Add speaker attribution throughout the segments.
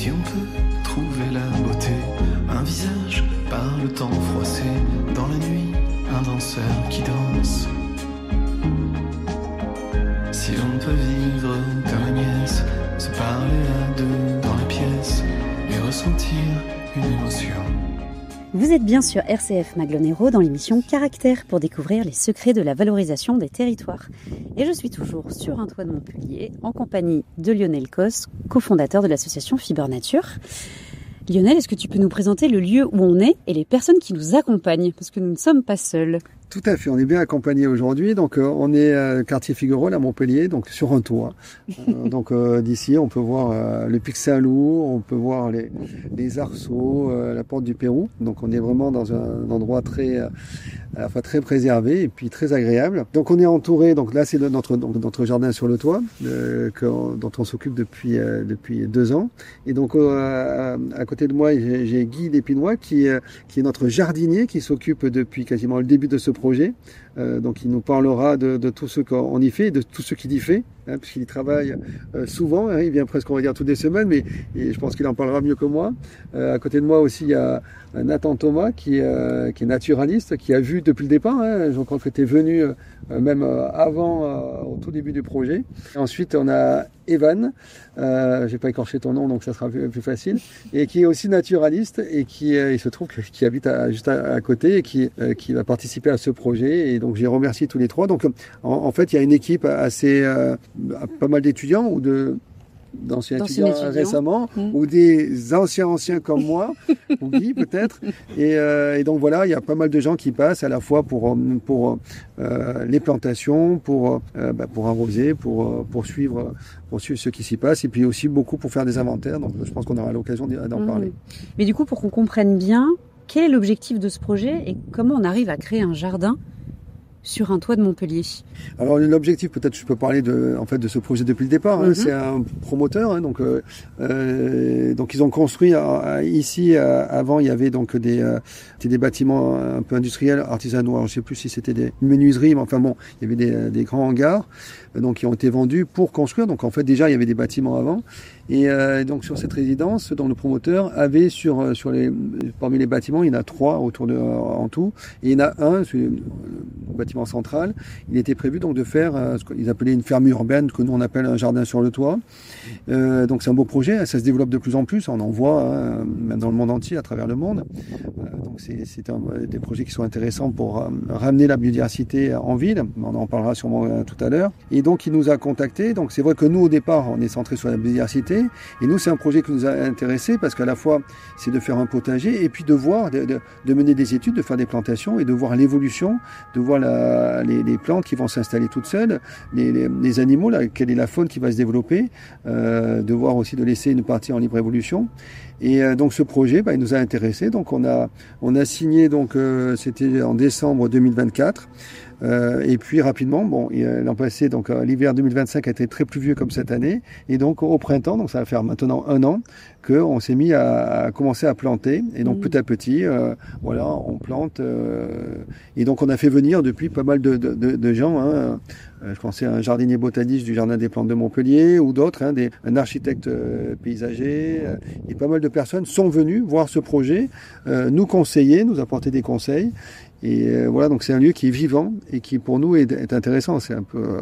Speaker 1: si on peut trouver la beauté, un visage par le temps froissé, dans la nuit, un danseur qui danse. Si on peut vivre comme Agnès, se parler à deux dans la pièce et ressentir une émotion.
Speaker 2: Vous êtes bien sur RCF Maglone-Hérault dans l'émission Caractère pour découvrir les secrets de la valorisation des territoires. Et je suis toujours sur un toit de Montpellier en compagnie de Lionel Cos, cofondateur de l'association Fiber Nature. Lionel, est-ce que tu peux nous présenter le lieu où on est et les personnes qui nous accompagnent, parce que nous ne sommes pas seuls?
Speaker 3: Tout à fait, on est bien accompagné aujourd'hui. Donc on est quartier Figuerolles à Montpellier, donc sur un toit. Donc d'ici, on peut voir le Pic Saint-Loup, on peut voir les arceaux, la porte du Pérou. Donc on est vraiment dans un endroit très à la fois très préservé et puis très agréable. Donc on est entouré, donc là c'est notre jardin sur le toit dont on s'occupe depuis 2 ans. Et donc à côté de moi j'ai Guy Lépinois qui est notre jardinier qui s'occupe depuis quasiment le début de ce projet. Donc il nous parlera de tout ce qu'on y fait, de tout ce qu'il y fait, puisqu'il y travaille souvent, il vient presque on va dire toutes les semaines, mais je pense qu'il en parlera mieux que moi. À côté de moi aussi il y a Nathan Thomas qui est naturaliste, qui a vu depuis le départ, je crois que tu es venu même avant, au tout début du projet. Et ensuite on a Evan, je vais pas écorcher ton nom donc ça sera plus facile, et qui est aussi naturaliste et qui il se trouve qui habite juste à côté et qui va participer à ce projet. Et donc je les remercie tous les trois. Donc en fait il y a une équipe assez pas mal d'étudiants ou d'anciens étudiants récemment, ou des anciens comme moi, ou Guy peut-être. Et donc voilà, il y a pas mal de gens qui passent à la fois pour les plantations, pour arroser, pour suivre ce qui s'y passe, et puis aussi beaucoup pour faire des inventaires. Donc je pense qu'on aura l'occasion d'en parler.
Speaker 2: Mais du coup, pour qu'on comprenne bien, quel est l'objectif de ce projet et comment on arrive à créer un jardin sur un toit de Montpellier?
Speaker 3: Alors l'objectif, peut-être je peux parler de ce projet depuis le départ. C'est un promoteur, donc ils ont construit ici. Avant, il y avait donc des bâtiments un peu industriels, artisanaux. Alors, je sais plus si c'était des menuiseries, mais enfin bon, il y avait des grands hangars donc qui ont été vendus pour construire. Donc en fait déjà il y avait des bâtiments avant. Et donc sur cette résidence, dont le promoteur avait parmi les bâtiments, il y en a 3 en tout, et il y en a un, le bâtiment central, il était prévu donc de faire ce qu'ils appelaient une ferme urbaine, que nous on appelle un jardin sur le toit. Donc c'est un beau projet, ça se développe de plus en plus, on en voit même dans le monde entier, à travers le monde. Donc c'est des projets qui sont intéressants pour ramener la biodiversité en ville, on en parlera sûrement tout à l'heure. Et donc il nous a contactés, donc c'est vrai que nous au départ on est centré sur la biodiversité. Et nous, c'est un projet qui nous a intéressés parce qu'à la fois, c'est de faire un potager et puis de voir, de mener des études, de faire des plantations et de voir l'évolution, de voir les plantes qui vont s'installer toutes seules, les animaux, quelle est la faune qui va se développer, de voir aussi de laisser une partie en libre évolution. Et donc ce projet, il nous a intéressés. Donc on a signé, donc c'était en décembre 2024. Et puis rapidement, l'an passé, donc l'hiver 2025 a été très pluvieux comme cette année, et donc au printemps, donc ça va faire maintenant 1 an qu'on s'est mis à commencer à planter, et donc petit à petit, on plante, et donc on a fait venir depuis pas mal de gens. Je pensais à un jardinier botaniste du Jardin des Plantes de Montpellier ou d'autres, un architecte paysager, et pas mal de personnes sont venues voir ce projet, nous conseiller, nous apporter des conseils. Et voilà, donc c'est un lieu qui est vivant et qui pour nous est intéressant. C'est un peu,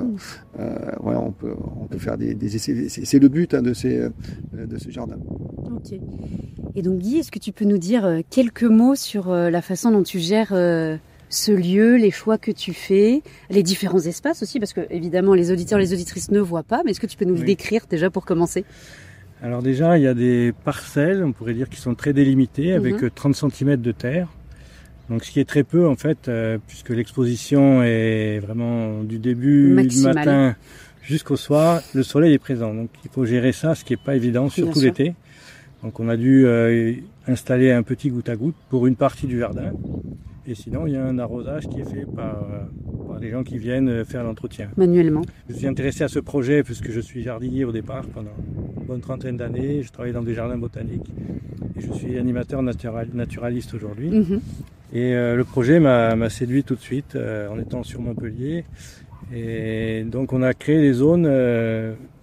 Speaker 3: on peut faire des essais. C'est le but de ce jardin.
Speaker 2: Ok. Et donc Guy, est-ce que tu peux nous dire quelques mots sur la façon dont tu gères ce lieu, les choix que tu fais, les différents espaces aussi, parce que évidemment les auditeurs, les auditrices ne voient pas, mais est-ce que tu peux nous le décrire déjà pour commencer?
Speaker 4: Alors déjà, il y a des parcelles, on pourrait dire, qui sont très délimitées, avec 30 cm de terre. Donc ce qui est très peu en fait, puisque l'exposition est vraiment du début du matin jusqu'au soir, le soleil est présent. Donc il faut gérer ça, ce qui n'est pas évident, surtout l'été. Donc on a dû installer un petit goutte à goutte pour une partie du jardin. Et sinon, il y a un arrosage qui est fait par les gens qui viennent faire l'entretien.
Speaker 2: Manuellement.
Speaker 4: Je suis intéressé à ce projet puisque je suis jardinier au départ pendant une bonne 30aine d'années. Je travaille dans des jardins botaniques et je suis animateur naturaliste aujourd'hui. Et le projet m'a séduit tout de suite en étant sur Montpellier. Et donc on a créé des zones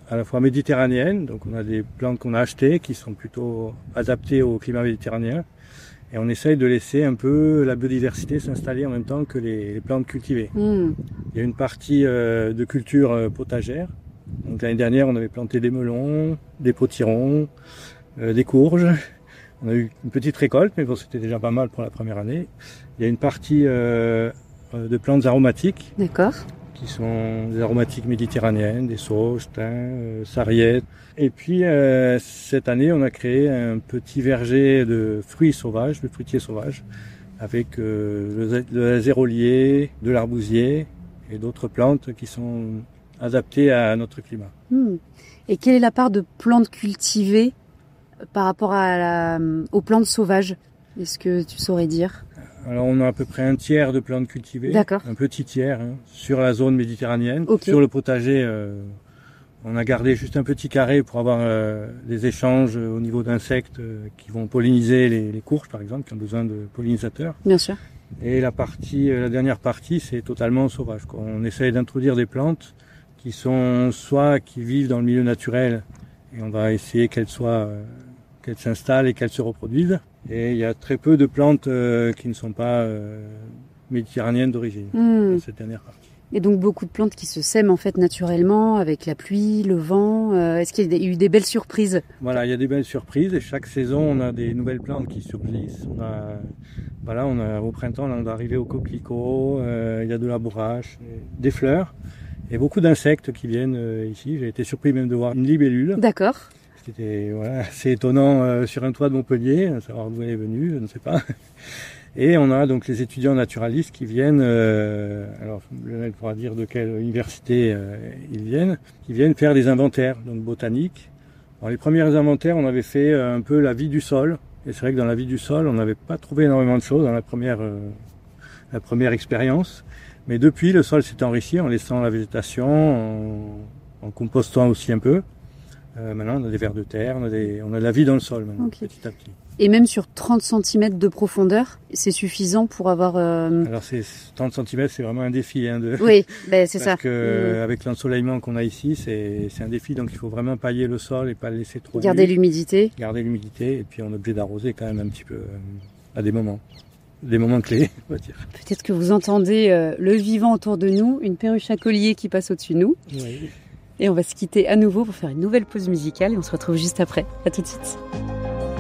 Speaker 4: à la fois méditerranéennes, donc on a des plantes qu'on a achetées qui sont plutôt adaptées au climat méditerranéen, et on essaye de laisser un peu la biodiversité s'installer en même temps que les plantes cultivées. Il y a une partie de culture potagère. Donc l'année dernière, on avait planté des melons, des potirons, des courges. On a eu une petite récolte, mais bon, c'était déjà pas mal pour la première année. Il y a une partie de plantes aromatiques.
Speaker 2: D'accord.
Speaker 4: Qui sont des aromatiques méditerranéennes, des sauges, thym, sarriette. Et puis cette année, on a créé un petit verger de fruits sauvages, de fruitiers sauvages, avec de l'azérolier, de l'arbousier et d'autres plantes qui sont adaptées à notre climat.
Speaker 2: Et quelle est la part de plantes cultivées par rapport aux plantes sauvages? Est-ce que tu saurais dire?
Speaker 4: Alors on a à peu près un tiers de plantes cultivées,
Speaker 2: D'accord.
Speaker 4: Un petit tiers sur la zone méditerranéenne.
Speaker 2: Okay.
Speaker 4: Sur le potager, on a gardé juste un petit carré pour avoir des échanges au niveau d'insectes qui vont polliniser les courges par exemple, qui ont besoin de pollinisateurs.
Speaker 2: Bien sûr.
Speaker 4: Et la dernière partie, c'est totalement sauvage. On essaye d'introduire des plantes qui sont soit qui vivent dans le milieu naturel, et on va essayer qu'elles s'installent et qu'elles se reproduisent. Et il y a très peu de plantes qui ne sont pas méditerranéennes d'origine, dans cette dernière partie.
Speaker 2: Et donc beaucoup de plantes qui se sèment en fait naturellement avec la pluie, le vent. Est-ce qu'il y a eu des belles surprises?
Speaker 4: Voilà, il y a des belles surprises et chaque saison on a des nouvelles plantes qui surgissent. Au printemps on est arrivé au coquelicot, il y a de la bourrache, des fleurs et beaucoup d'insectes qui viennent ici. J'ai été surpris même de voir une libellule.
Speaker 2: D'accord.
Speaker 4: C'était assez étonnant sur un toit de Montpellier, à savoir d'où elle est venue, je ne sais pas. Et on a donc les étudiants naturalistes qui viennent, alors Lionel pourra dire de quelle université ils viennent, qui viennent faire des inventaires donc botaniques. Alors, les premiers inventaires, on avait fait un peu la vie du sol. Et c'est vrai que dans la vie du sol, on n'avait pas trouvé énormément de choses dans la première expérience. Mais depuis, le sol s'est enrichi en laissant la végétation, en compostant aussi un peu. Maintenant, on a des vers de terre, on a de la vie dans le sol maintenant, petit à petit.
Speaker 2: Et même sur 30 cm de profondeur, c'est suffisant pour avoir...
Speaker 4: Alors, 30 cm, c'est vraiment un défi.
Speaker 2: Oui, c'est ça.
Speaker 4: Parce que avec l'ensoleillement qu'on a ici, c'est un défi. Donc, il faut vraiment pailler le sol et pas le laisser trop
Speaker 2: Garder l'humidité.
Speaker 4: Garder l'humidité. Et puis, on est obligé d'arroser quand même un petit peu à des moments. Des moments clés, on va dire.
Speaker 2: Peut-être que vous entendez le vivant autour de nous, une perruche à collier qui passe au-dessus de nous.
Speaker 4: Oui.
Speaker 2: Et on va se quitter à nouveau pour faire une nouvelle pause musicale et on se retrouve juste après. À tout de suite.